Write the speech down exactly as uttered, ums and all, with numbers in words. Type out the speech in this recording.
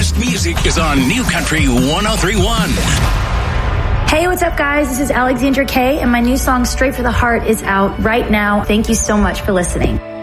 best music is on New Country one oh three point one. Hey, what's up, guys? This is Alexandra Kay, and my new song, Straight for the Heart, is out right now. Thank you so much for listening.